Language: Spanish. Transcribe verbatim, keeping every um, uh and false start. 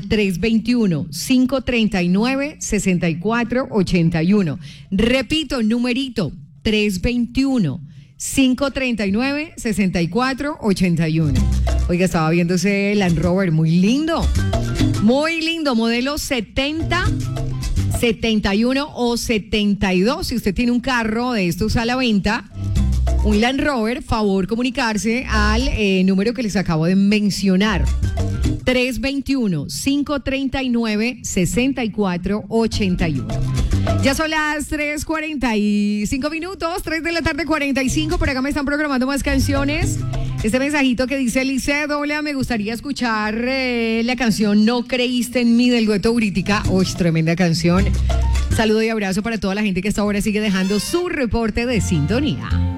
al tres dos uno, cinco tres nueve, seis cuatro ocho uno. Repito, numerito, tres dos uno, cinco tres nueve, seis cuatro ocho uno. Oiga, estaba viéndose el Land Rover, muy lindo, muy lindo, modelo setenta, setenta y uno o setenta y dos. Si usted tiene un carro de estos a la venta, un Land Rover, favor comunicarse al eh, número que les acabo de mencionar. tres dos uno, cinco tres nueve, seis cuatro ocho uno. Ya son las tres cuarenta y cinco minutos, tres de la tarde cuarenta y cinco. Por acá me están programando más canciones. Este mensajito que dice: Lice, hola, me gustaría escuchar eh, la canción No Creíste en Mí del dueto Brítica. Uy, tremenda canción. Saludo y abrazo para toda la gente que hasta ahora sigue dejando su reporte de sintonía.